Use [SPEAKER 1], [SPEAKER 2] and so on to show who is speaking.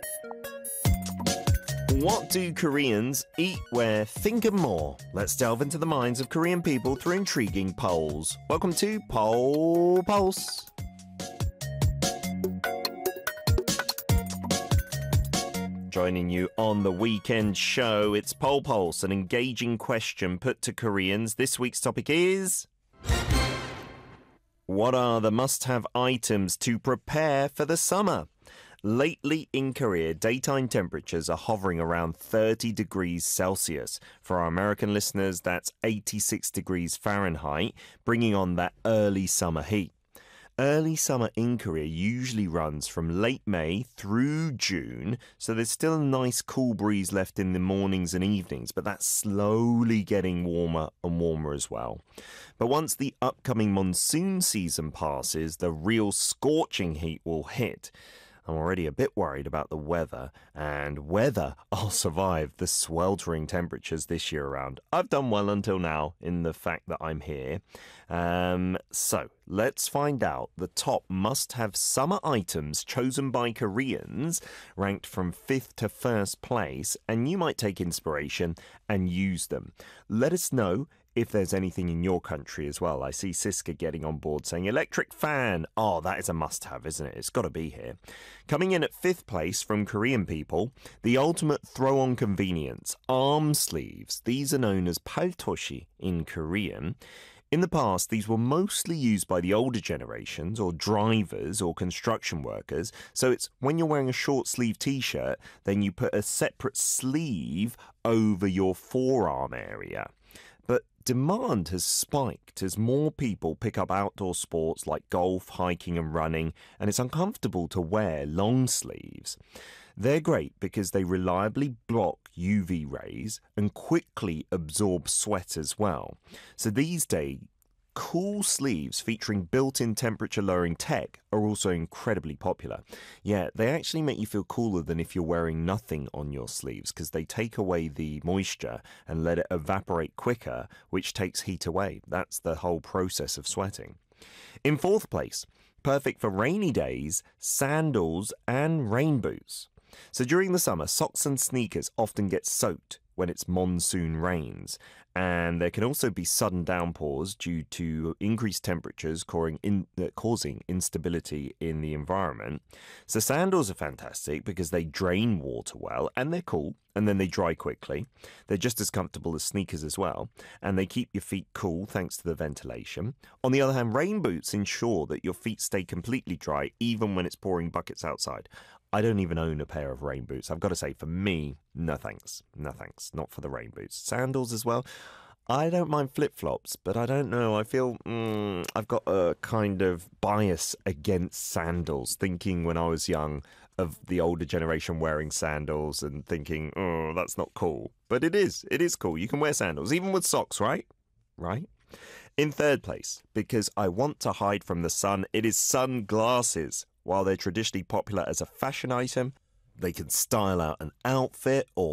[SPEAKER 1] What do Koreans eat, wear, think and more? Let's delve into the minds of Korean people through intriguing polls. Welcome to Poll Pulse. Joining you on the weekend show, it's Poll Pulse, an engaging question put to Koreans. This week's topic is... what are the must-have items to prepare for the summer? Lately in Korea, daytime temperatures are hovering around 30 degrees Celsius. For our American listeners, that's 86 degrees Fahrenheit, bringing on that early summer heat. Early summer in Korea usually runs from late May through June, so there's still a nice cool breeze left in the mornings and evenings, but that's slowly getting warmer and warmer as well. But once the upcoming monsoon season passes, the real scorching heat will hit. I'm already a bit worried about the weather, and whether I'll survive the sweltering temperatures this year around. I've done well until now in the fact that I'm here. So let's find out the top must-have summer items chosen by Koreans, ranked from 5th to 1st place, and you might take inspiration and use them. Let us know if there's anything in your country as well. I see Siska getting on board saying electric fan. Oh, that is a must-have, isn't it? It's got to be here. Coming in at 5th place from Korean people, the ultimate throw-on convenience, arm sleeves. These are known as paltoshi in Korean. In the past, these were mostly used by the older generations or drivers or construction workers. So it's when you're wearing a short sleeve t-shirt, then you put a separate sleeve over your forearm area. But demand has spiked as more people pick up outdoor sports like golf, hiking and running, and it's uncomfortable to wear long sleeves. They're great because they reliably block UV rays and quickly absorb sweat as well. So these days, cool sleeves featuring built-in temperature-lowering tech are also incredibly popular. Yeah, they actually make you feel cooler than if you're wearing nothing on your sleeves because they take away the moisture and let it evaporate quicker, which takes heat away. That's the whole process of sweating. In 4th place, perfect for rainy days, sandals and rain boots. So during the summer, socks and sneakers often get soaked when it's monsoon rains. And there can also be sudden downpours due to increased temperatures causing instability in the environment. So sandals are fantastic because they drain water well and they're cool and then they dry quickly. They're just as comfortable as sneakers as well, and they keep your feet cool thanks to the ventilation. On the other hand, rain boots ensure that your feet stay completely dry even when it's pouring buckets outside. I don't even own a pair of rain boots. I've got to say, for me, no thanks. No thanks. Not for the rain boots. Sandals as well. I don't mind flip-flops, but I don't know. I feel I've got a kind of bias against sandals, thinking when I was young of the older generation wearing sandals and thinking, oh, that's not cool. But it is. It is cool. You can wear sandals, even with socks, right? Right? In 3rd place, because I want to hide from the sun, it is sunglasses. While they're traditionally popular as a fashion item, they can style out an outfit or